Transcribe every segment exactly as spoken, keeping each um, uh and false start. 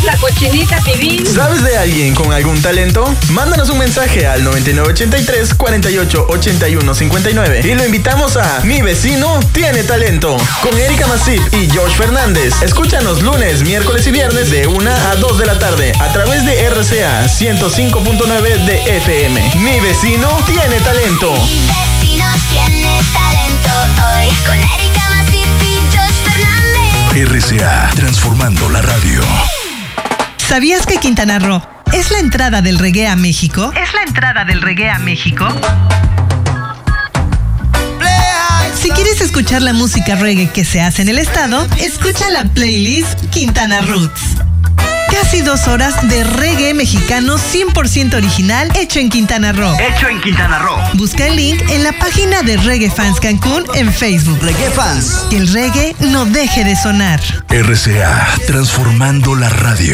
Somos la Cochinita Pibil. ¿Sabes de alguien con algún talento? Mándanos un mensaje al noventa y nueve ochenta y tres, cuarenta y ocho, ochenta y uno cincuenta y nueve y lo invitamos a Mi Vecino Tiene Talento con Erika Masip y Josh Fernández. Escúchanos lunes, miércoles y viernes de una a dos de la tarde a través de R C A ciento cinco punto nueve de F M. Mi Vecino Tiene Talento. Mi vecino tiene talento hoy con Erika Masip y Josh Fernández. R C A, transformando la radio. ¿Sabías que Quintana Roo es la entrada del reggae a México? ¿Es la entrada del reggae a México? Si quieres escuchar la música reggae que se hace en el estado, escucha la playlist Quintana Roots. Casi dos horas de reggae mexicano cien por ciento original hecho en Quintana Roo. Hecho en Quintana Roo. Busca el link en la página de Reggae Fans Cancún en Facebook. Reggae Fans. Que el reggae no deje de sonar. R C A, transformando la radio.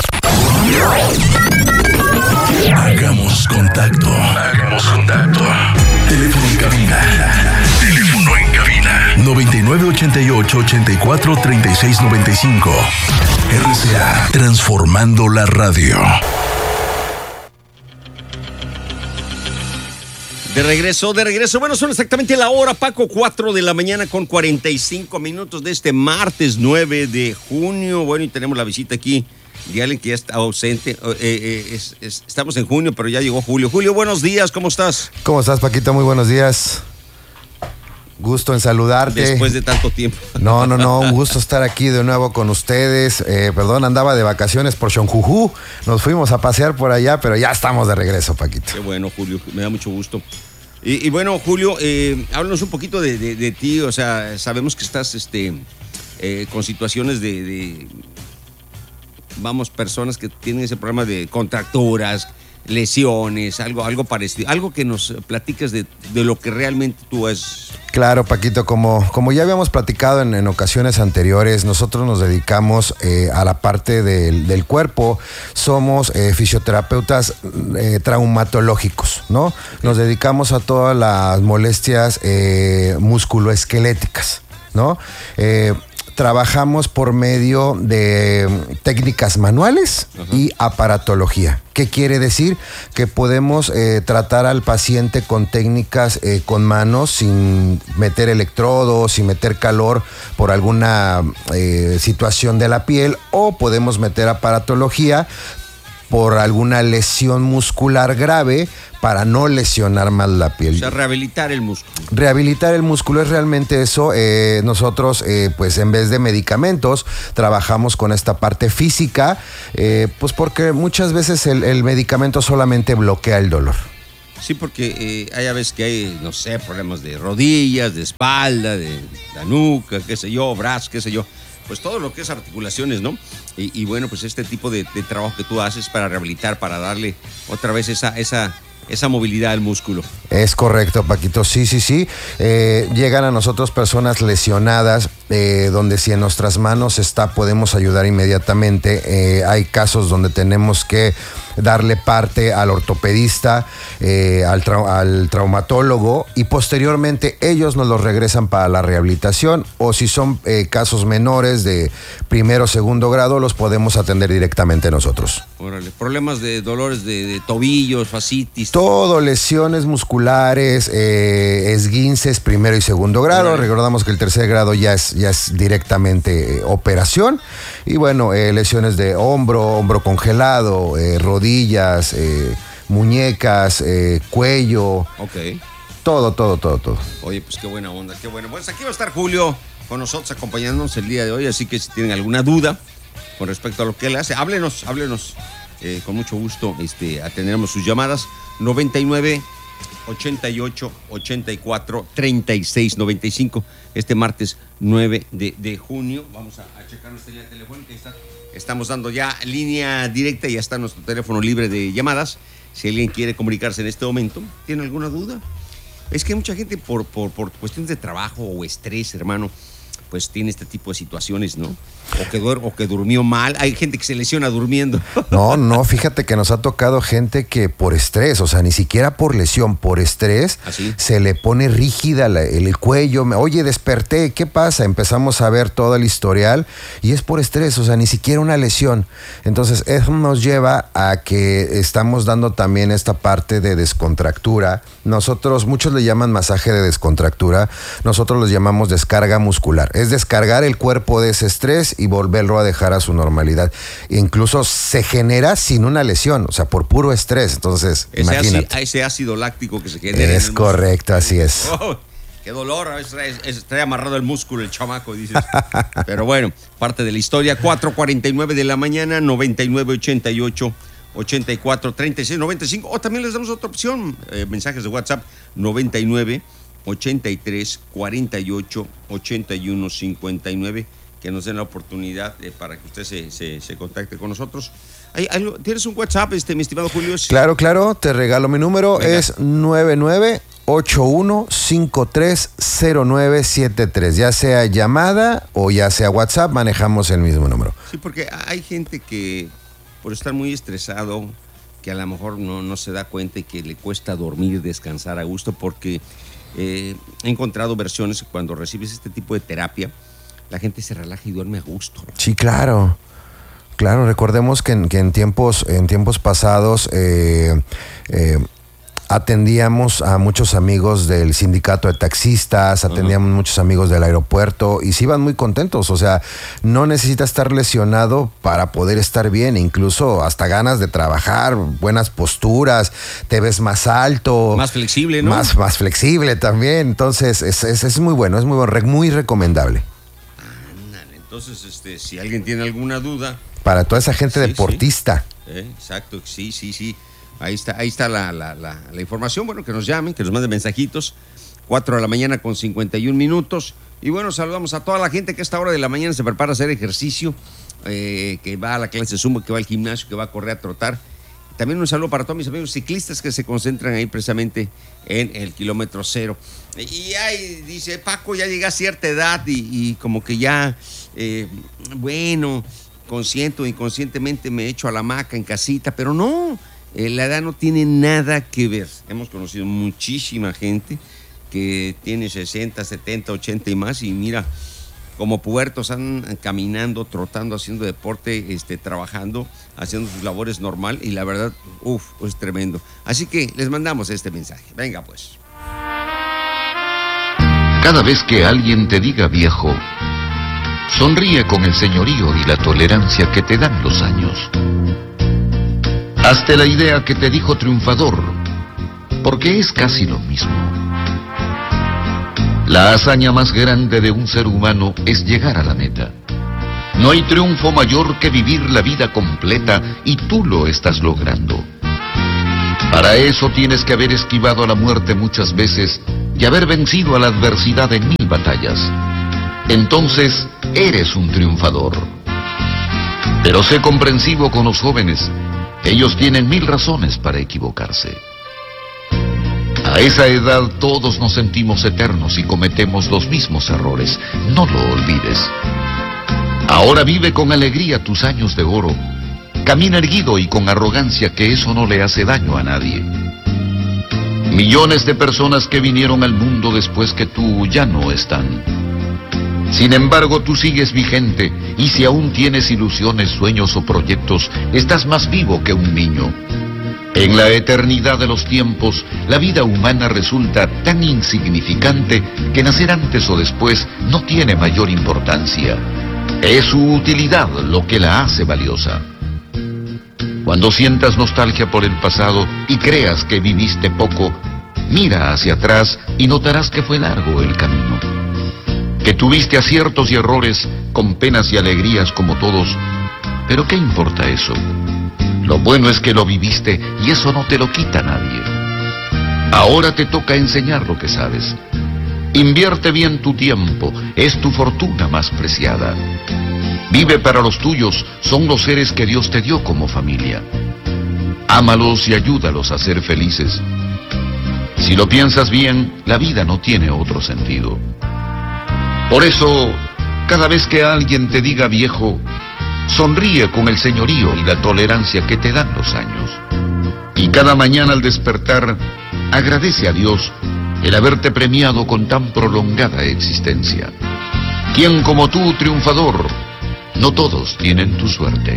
Hagamos contacto. Hagamos contacto. Teléfono en cabina. Teléfono en cabina. noventa y nueve ochenta y ocho, ochenta y cuatro, treinta y seis noventa y cinco. R C A, transformando la radio. De regreso, de regreso. Bueno, son exactamente la hora, Paco, cuatro de la mañana con cuarenta y cinco minutos de este martes nueve de junio. Bueno, y tenemos la visita aquí de alguien que ya está ausente. Eh, eh, es, es, estamos en junio, pero ya llegó Julio. Julio, buenos días, ¿cómo estás? ¿Cómo estás, Paquito? Muy buenos días. Gusto en saludarte. Después de tanto tiempo. No, no, no, un gusto estar aquí de nuevo con ustedes. Eh, perdón, andaba de vacaciones por Xonjujú. Nos fuimos a pasear por allá, pero ya estamos de regreso, Paquito. Qué bueno, Julio, me da mucho gusto. Y, y bueno, Julio, eh, háblanos un poquito de, de, de ti. O sea, sabemos que estás este, eh, con situaciones de, de, vamos, personas que tienen ese problema de contracturas, lesiones, algo, algo parecido, algo que nos platiques de, de lo que realmente tú es. Claro, Paquito, como, como ya habíamos platicado en, en ocasiones anteriores, nosotros nos dedicamos eh, a la parte del, del cuerpo, somos eh, fisioterapeutas eh, traumatológicos, ¿no? Okay. Nos dedicamos a todas las molestias eh, musculoesqueléticas, ¿no? Eh, Trabajamos por medio de técnicas manuales. Ajá. Y aparatología. ¿Qué quiere decir? Que podemos eh, tratar al paciente con técnicas eh, con manos, sin meter electrodos, sin meter calor por alguna eh, situación de la piel, o podemos meter aparatología por alguna lesión muscular grave para no lesionar más la piel. O sea, rehabilitar el músculo. Rehabilitar el músculo es realmente eso. Eh, nosotros, eh, pues en vez de medicamentos, trabajamos con esta parte física, eh, pues porque muchas veces el, el medicamento solamente bloquea el dolor. Sí, porque eh, hay a veces que hay, no sé, problemas de rodillas, de espalda, de la nuca, qué sé yo, brazos, qué sé yo. Pues todo lo que es articulaciones, ¿no? Y, y bueno, pues este tipo de, de trabajo que tú haces para rehabilitar, para darle otra vez esa, esa, esa movilidad al músculo. Es correcto, Paquito, sí, sí, sí. Eh, llegan a nosotros personas lesionadas, eh, donde si en nuestras manos está, podemos ayudar inmediatamente. Eh, hay casos donde tenemos que darle parte al ortopedista, eh, al, trau- al traumatólogo, y posteriormente ellos nos los regresan para la rehabilitación, o si son eh, casos menores de primero o segundo grado, los podemos atender directamente nosotros. Órale, problemas de dolores de, de tobillos, fascitis. Todo, lesiones musculares, eh, esguinces primero y segundo grado. Órale. Recordamos que el tercer grado ya es, ya es directamente eh, operación. Y bueno, eh, lesiones de hombro, hombro congelado, eh, rodillas, eh, muñecas, eh, cuello. Ok. Todo, todo, todo, todo. Oye, pues qué buena onda, qué bueno. Pues aquí va a estar Julio con nosotros acompañándonos el día de hoy, así que si tienen alguna duda con respecto a lo que él hace, háblenos, háblenos. Eh, con mucho gusto este, atenderemos sus llamadas. noventa y nueve, ochenta y ocho, ochenta y cuatro, treinta y seis noventa y cinco. Este martes nueve de, de junio. Vamos a, a checar nuestra línea telefónica. Está, estamos dando ya línea directa, ya está nuestro teléfono libre de llamadas. Si alguien quiere comunicarse en este momento, ¿tiene alguna duda? Es que hay mucha gente por, por, por cuestiones de trabajo o estrés, hermano, pues tiene este tipo de situaciones, ¿no? O que, duer- o que durmió mal. Hay gente que se lesiona durmiendo. No, no, fíjate que nos ha tocado gente que por estrés, o sea, ni siquiera por lesión, por estrés, ¿Así? se le pone rígida la- el, el cuello. Me- Oye, desperté, ¿qué pasa? Empezamos a ver todo el historial y es por estrés, o sea, ni siquiera una lesión. Entonces, eso nos lleva a que estamos dando también esta parte de descontractura. Nosotros, muchos le llaman masaje de descontractura, nosotros los llamamos descarga muscular. Es descargar el cuerpo de ese estrés y volverlo a dejar a su normalidad. Incluso se genera sin una lesión, o sea, por puro estrés. Entonces, Ese, imagínate. ácido, ese ácido láctico que se genera. en Es el correcto, así es. músculo. Oh, qué dolor, a veces trae, es- trae amarrado el músculo el chamaco, dices. Pero bueno, parte de la historia. cuatro cuarenta y nueve de la mañana, noventa y nueve ochenta y ocho ochenta y cuatro treinta y seis noventa y cinco. O también les damos otra opción, eh, mensajes de WhatsApp noventa y nueve ochenta y tres cuarenta y ocho ochenta y uno cincuenta y nueve, que nos den la oportunidad eh, para que usted se, se, se contacte con nosotros. Hay- hay- ¿Tienes un WhatsApp, este, mi estimado Julio? Claro, claro, te regalo mi número, Venga. es nueve nueve ocho uno cinco tres cero nueve siete tres. Ya sea llamada o ya sea WhatsApp, manejamos el mismo número. Sí, porque hay gente que por estar muy estresado, que a lo mejor no, no se da cuenta y que le cuesta dormir, descansar a gusto, porque eh, he encontrado versiones que cuando recibes este tipo de terapia, la gente se relaja y duerme a gusto. Sí, claro. Claro, recordemos que en, que en tiempos, en tiempos pasados eh, eh, atendíamos a muchos amigos del sindicato de taxistas, atendíamos uh-huh. muchos amigos del aeropuerto y se iban muy contentos. O sea, no necesitas estar lesionado para poder estar bien, incluso hasta ganas de trabajar, buenas posturas, te ves más alto. Más flexible, ¿no? Más, más flexible también. Entonces, es, es, es muy bueno, es muy, bueno, muy recomendable. Ándale, entonces, este, si alguien tiene alguna duda. Para toda esa gente sí, deportista. Sí. Eh, exacto, sí, sí, sí. Ahí está, ahí está la, la, la, la información. Bueno, que nos llamen, que nos manden mensajitos. cuatro de la mañana con cincuenta y un minutos. Y bueno, saludamos a toda la gente que a esta hora de la mañana se prepara a hacer ejercicio, eh, que va a la clase de zumba, que va al gimnasio, que va a correr, a trotar. También un saludo para todos mis amigos ciclistas que se concentran ahí precisamente en el kilómetro cero. Y ahí dice, Paco, ya llega a cierta edad y, y como que ya, eh, bueno, consciente o inconscientemente me echo a la hamaca en casita, pero no. Eh, la edad no tiene nada que ver. Hemos conocido muchísima gente que tiene sesenta, setenta, ochenta y más y mira, como puertos andan caminando, trotando, haciendo deporte, este, trabajando, haciendo sus labores normal y la verdad, uff, es tremendo. Así que les mandamos este mensaje. Venga pues. Cada vez que alguien te diga viejo, sonríe con el señorío y la tolerancia que te dan los años. Hazte la idea que te dijo triunfador, porque es casi lo mismo. La hazaña más grande de un ser humano es llegar a la meta. No hay triunfo mayor que vivir la vida completa y tú lo estás logrando. Para eso tienes que haber esquivado a la muerte muchas veces y haber vencido a la adversidad en mil batallas. Entonces, eres un triunfador. Pero sé comprensivo con los jóvenes. Ellos tienen mil razones para equivocarse. A esa edad todos nos sentimos eternos y cometemos los mismos errores. No lo olvides. Ahora vive con alegría tus años de oro. Camina erguido y con arrogancia, que eso no le hace daño a nadie. Millones de personas que vinieron al mundo después que tú ya no están. Sin embargo, tú sigues vigente y si aún tienes ilusiones, sueños o proyectos, estás más vivo que un niño. En la eternidad de los tiempos, la vida humana resulta tan insignificante que nacer antes o después no tiene mayor importancia. Es su utilidad lo que la hace valiosa. Cuando sientas nostalgia por el pasado y creas que viviste poco, mira hacia atrás y notarás que fue largo el camino. Que tuviste aciertos y errores con penas y alegrías como todos, pero ¿qué importa eso? Lo bueno es que lo viviste y eso no te lo quita nadie. Ahora te toca enseñar lo que sabes. Invierte bien tu tiempo, es tu fortuna más preciada. Vive para los tuyos, son los seres que Dios te dio como familia. Ámalos y ayúdalos a ser felices. Si lo piensas bien, la vida no tiene otro sentido. Por eso, Cada vez que alguien te diga viejo, sonríe con el señorío y la tolerancia que te dan los años. Y cada mañana al despertar, agradece a Dios el haberte premiado con tan prolongada existencia. ¿Quién como tú, triunfador? No todos tienen tu suerte.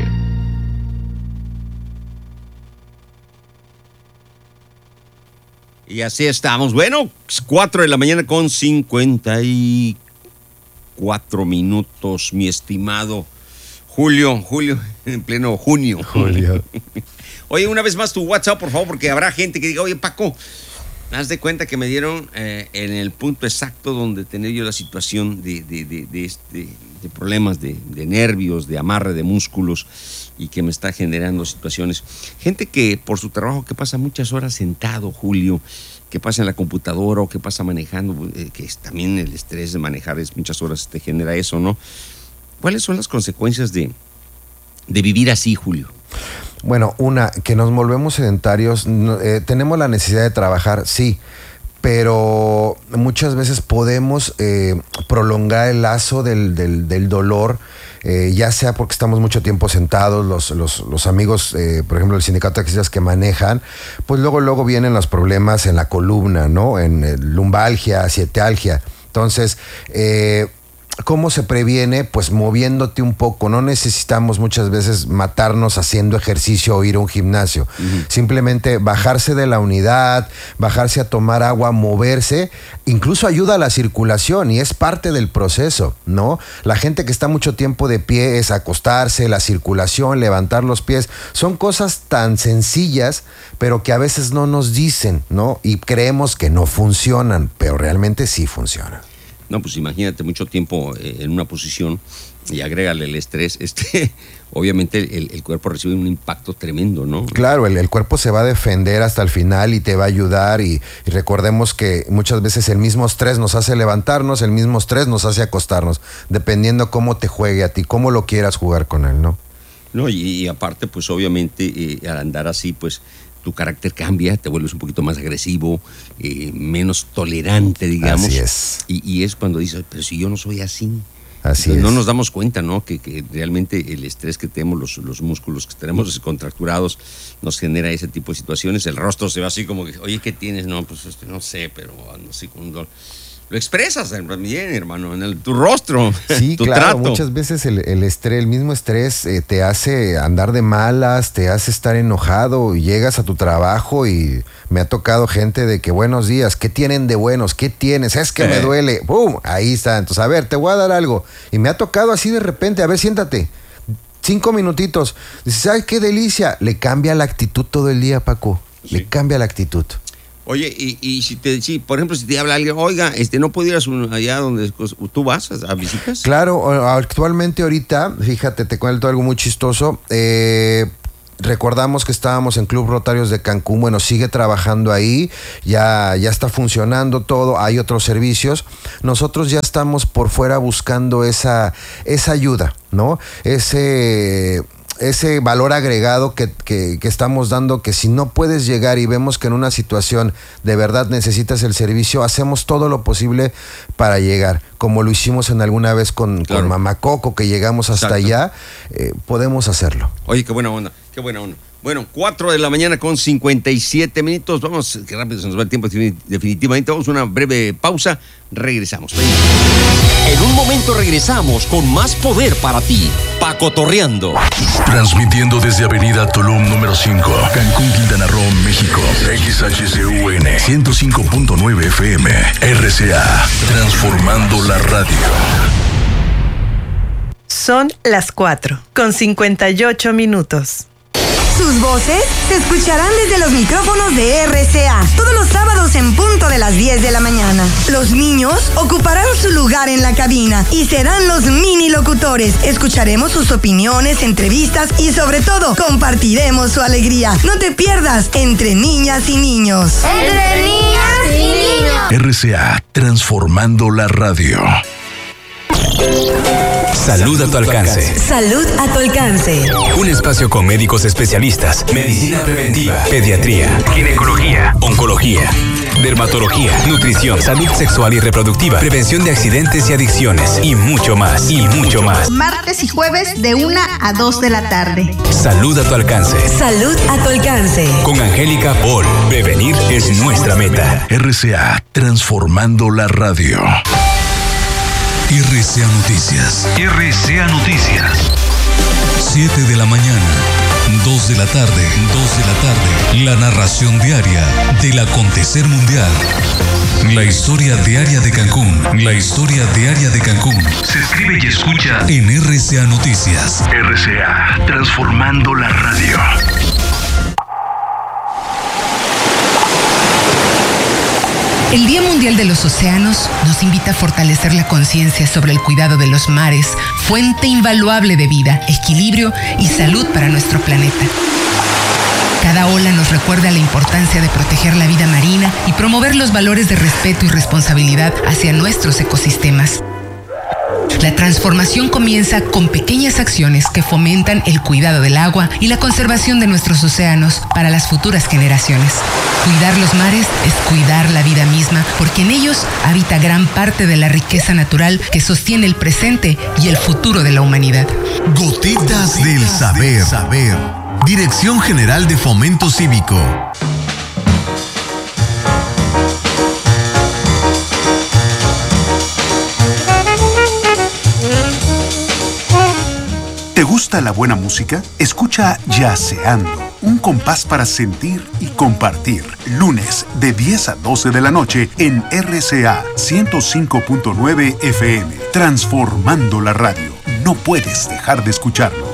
Y así estamos. Bueno, cuatro de la mañana con cincuenta y cuatro minutos, mi estimado Julio. Julio, en pleno junio. Julio. Oye, una vez más tu WhatsApp, por favor, porque habrá gente que diga, oye, Paco, haz de cuenta que me dieron eh, en el punto exacto donde tenía yo la situación de, de, de, de, este, de problemas de, de nervios, de amarre de músculos y que me está generando situaciones. Gente que por su trabajo que pasa muchas horas sentado, Julio, que pasa en la computadora o que pasa manejando, eh, que es también el estrés de manejar es muchas horas te genera eso, ¿no? ¿Cuáles son las consecuencias de, de vivir así, Julio? Bueno, una, que nos volvemos sedentarios, no, eh, tenemos la necesidad de trabajar, sí, pero muchas veces podemos eh, prolongar el lazo del, del, del dolor, eh, ya sea porque estamos mucho tiempo sentados, los, los, los amigos, eh, por ejemplo, el sindicato de taxistas que manejan, pues luego, luego vienen los problemas en la columna, ¿no? En eh, lumbalgia, ciatalgia. Entonces, eh, ¿cómo se previene? Pues moviéndote un poco. No necesitamos muchas veces matarnos haciendo ejercicio o ir a un gimnasio. Uh-huh. Simplemente bajarse de la unidad, bajarse a tomar agua, moverse, incluso ayuda a la circulación y es parte del proceso, ¿no? La gente que está mucho tiempo de pie es acostarse, la circulación, levantar los pies. Son cosas tan sencillas, pero que a veces no nos dicen, ¿no? Y creemos que no funcionan, pero realmente sí funcionan. No, pues imagínate mucho tiempo eh, en una posición y agrégale el estrés, este, obviamente el, el cuerpo recibe un impacto tremendo, ¿no? Claro, el, el cuerpo se va a defender hasta el final y te va a ayudar y, y recordemos que muchas veces el mismo estrés nos hace levantarnos, el mismo estrés nos hace acostarnos, dependiendo cómo te juegue a ti, cómo lo quieras jugar con él, ¿no? No, y, y aparte, pues obviamente eh, al andar así, pues tu carácter cambia, te vuelves un poquito más agresivo, eh, menos tolerante, digamos. Así es. Y, y es cuando dices, pero si yo no soy así. Así Entonces, es. no nos damos cuenta, ¿no? Que, que realmente el estrés que tenemos, los, los músculos que tenemos contracturados, nos genera ese tipo de situaciones. El rostro se ve así como que, oye, ¿qué tienes? No, pues este, no sé, pero no sé, con un dolor. Lo expresas bien, hermano, en el, tu rostro, sí, tu claro, trato. Muchas veces el, el estrés, el mismo estrés eh, te hace andar de malas, te hace estar enojado, y llegas a tu trabajo y me ha tocado gente de que buenos días, ¿qué tienen de buenos? ¿Qué tienes? Es que eh. me duele, ¡pum! Ahí está, entonces a ver, te voy a dar algo. Y me ha tocado así de repente, a ver, siéntate, cinco minutitos, dices, ¡ay, qué delicia! Le cambia la actitud todo el día, Paco, sí. Le cambia la actitud. Oye, y, y si te, si, por ejemplo, si te habla alguien, oiga, este, ¿no pudieras allá donde tú vas a, a visitas? Claro, actualmente ahorita, fíjate, te cuento algo muy chistoso. Eh, recordamos que estábamos en Club Rotarios de Cancún, bueno, sigue trabajando ahí, ya, ya está funcionando todo, hay otros servicios. Nosotros ya estamos por fuera buscando esa, esa ayuda, ¿no? Ese... ese valor agregado que, que, que estamos dando, que si no puedes llegar y vemos que en una situación de verdad necesitas el servicio, hacemos todo lo posible para llegar, como lo hicimos en alguna vez con, claro. con Mamá Coco, que llegamos hasta Exacto. allá, eh, podemos hacerlo. Oye, qué buena onda, qué buena onda. Bueno, cuatro de la mañana con cincuenta y siete minutos, vamos, qué rápido se nos va el tiempo definitivamente, vamos a una breve pausa, regresamos. En un momento regresamos con más poder para ti, Pacotorreando. Transmitiendo desde Avenida Tulum número cinco, Cancún, Quintana Roo, México. X H C U N ciento cinco punto nueve F M, R C A, transformando la radio. Son las cuatro con cincuenta y ocho minutos. Sus voces se escucharán desde los micrófonos de R C A todos los sábados en punto de las diez de la mañana. Los niños ocuparán su lugar en la cabina y serán los mini locutores. Escucharemos sus opiniones, entrevistas y sobre todo compartiremos su alegría. No te pierdas Entre Niñas y Niños. Entre Niñas y Niños. R C A, transformando la radio. Salud a tu alcance. Salud a tu alcance. Un espacio con médicos especialistas, medicina preventiva, pediatría, ginecología, oncología, dermatología, nutrición, salud sexual y reproductiva, prevención de accidentes y adicciones y mucho más, y mucho más. Martes y jueves de una a dos de la tarde. Salud a tu alcance. Salud a tu alcance. Con Angélica Paul. Prevenir es nuestra meta. R C A, transformando la radio. R C A Noticias. R C A Noticias. siete de la mañana, dos de la tarde, dos de la tarde. La narración diaria del acontecer mundial. La historia diaria de Cancún. La historia diaria de Cancún. Se escribe y escucha en R C A Noticias. R C A, transformando la radio. El Día Mundial de los Océanos nos invita a fortalecer la conciencia sobre el cuidado de los mares, fuente invaluable de vida, equilibrio y salud para nuestro planeta. Cada ola nos recuerda la importancia de proteger la vida marina y promover los valores de respeto y responsabilidad hacia nuestros ecosistemas. La transformación comienza con pequeñas acciones que fomentan el cuidado del agua y la conservación de nuestros océanos para las futuras generaciones. Cuidar los mares es cuidar la vida misma, porque en ellos habita gran parte de la riqueza natural que sostiene el presente y el futuro de la humanidad. Gotitas del saber. saber. Dirección General de Fomento Cívico. ¿Te gusta la buena música? Escucha Yaceando, un compás para sentir y compartir. Lunes de diez a doce de la noche en R C A ciento cinco punto nueve F M. Transformando la radio. No puedes dejar de escucharlo.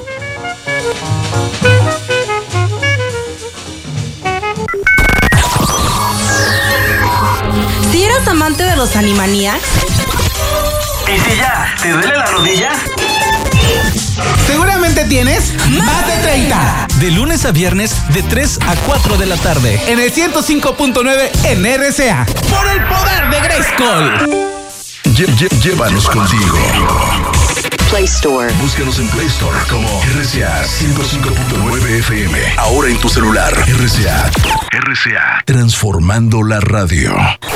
Si eras amante de los Animaniacs. ¿Y si ya te duele la rodilla? Seguramente tienes más de treinta. De lunes a viernes, de tres a cuatro de la tarde. En el ciento cinco punto nueve en R C A. Por el poder de Grayskull. Lle lle llévanos contigo. Play Store. Búscanos en Play Store como R C A ciento cinco punto nueve F M. Ahora en tu celular. R C A. R C A. Transformando la radio.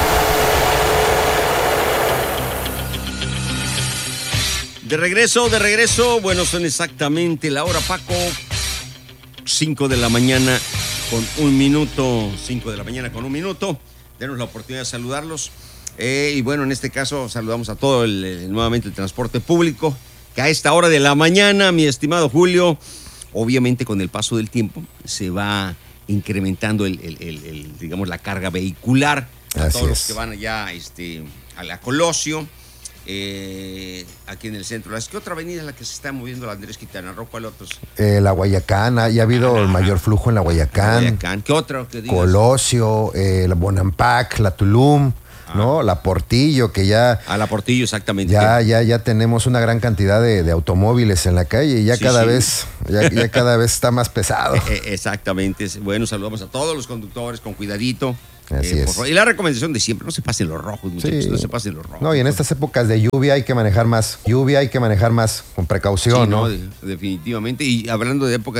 De regreso, de regreso. Bueno, son exactamente la hora, Paco. cinco de la mañana con un minuto. cinco de la mañana con un minuto. Denos la oportunidad de saludarlos. Eh, y bueno, en este caso saludamos a todo el, el, nuevamente el transporte público, que a esta hora de la mañana, mi estimado Julio, obviamente con el paso del tiempo se va incrementando el, el, el, el digamos, la carga vehicular. A Así todos es. los que van allá este, a la Colosio. Eh, aquí en el centro. ¿Qué otra avenida es la que se está moviendo la Andrés Quintana Roo? ¿Cuál otros? Eh, la Guayacán, ya ha habido ah, el mayor flujo en la Guayacán. Guayacán. ¿Qué otra? ¿Qué digas? Colosio, eh, la Bonampak, la Tulum, ah. ¿no? La Portillo, que ya... Ah, la Portillo, exactamente. Ya, ya, ya tenemos una gran cantidad de, de automóviles en la calle y ya sí, cada sí. vez, ya, ya cada vez está más pesado. Eh, exactamente. Bueno, saludamos a todos los conductores con cuidadito. Así eh, es. Por, y la recomendación de siempre, no se pasen los rojos, muchachos, sí. no se pasen los rojos. No, y en estas épocas de lluvia hay que manejar más, lluvia hay que manejar más con precaución, sí, ¿no? no de, definitivamente. Y hablando de época